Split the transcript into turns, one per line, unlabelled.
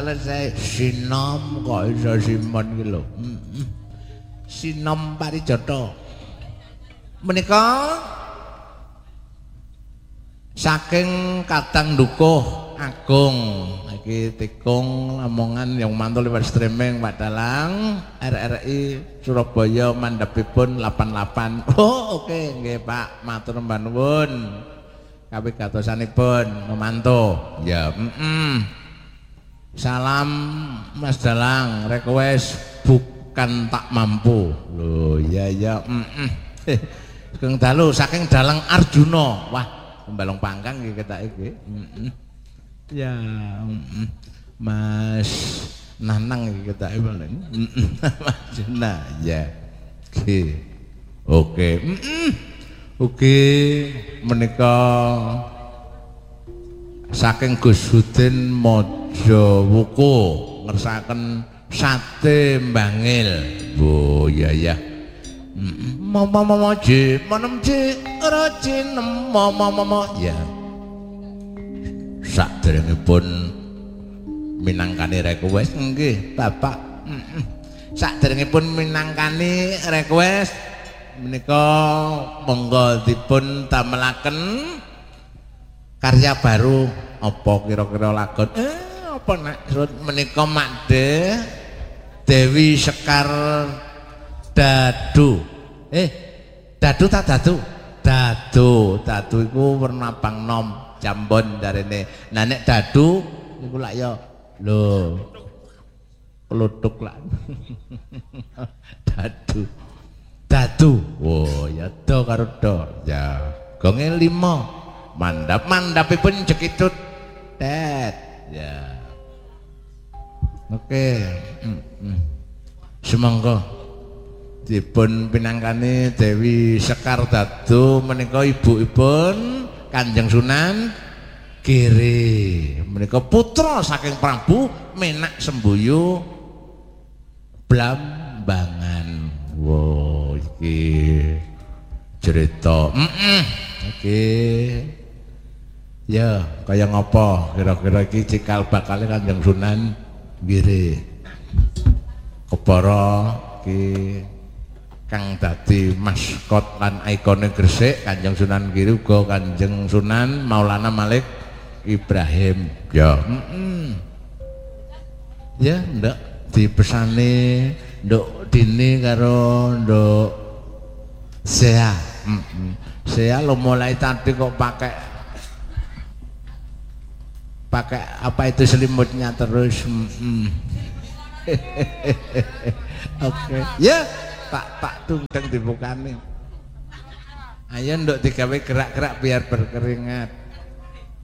selesai sinom kok iso simon iki lho. Sinom Parijata. Menika saking Kadang Dukuh Agung iki tikung Lamongan yang mantul liwat streaming Pak Dalang RRI Surabaya mandhapipun 88. Oh oke nggih Pak, matur nuwun. Kawigatosanipun memantu. Ya, Salam Mas Dalang, request bukan tak mampu. Loh, ya. Kang dalu saking Dalang Arjuna. Wah, pembalong pangkang iki ketak iki. Ya, Mas Nanang iki ketake paling. Arjuna, ya. Oke. Oke, menika saking Gus Hudin Mojowuku ngersakaken sate Mbangil. Oh iya ya. Mama ji, manem ji, ora cinem mama ya. Saderengipun minangkani request nggih, Bapak. Saderengipun minangkani request menika monggo dipun damelaken karya baru apa kira-kira lagon apa nek menika Makde Dewi Sekar Dadu Dadu ta Dadu Dadu iku werna pang nom jambon darene. Nah nek Dadu niku lak ya lho kluthuk lak Dadu oh ya do karo do ya gonge 5 mandapipun jekitut tet ya oke semangga dipun pinangkani Dewi Sekar Dadu menika ibukipun Kanjeng Sunan Giri menika putra saking Prabu Menak Semboyo Blambangan. Wow iki cerita oke. Ya, kaya ngopo kira-kira iki cikal bakale Kanjeng Sunan Giri. Kepara iki kang dadi maskot lan ikone Gresik Kanjeng Sunan Giri uga Kanjeng Sunan Maulana Malik Ibrahim. Ya, ya ndak dipesani nduk Dini karo nduk Sea. Sea lo mulai tadi kok pakai apa itu selimutnya terus. Oke. Ya, tak tunggang dibukani. Ayo nduk digawe gerak-gerak biar berkeringat.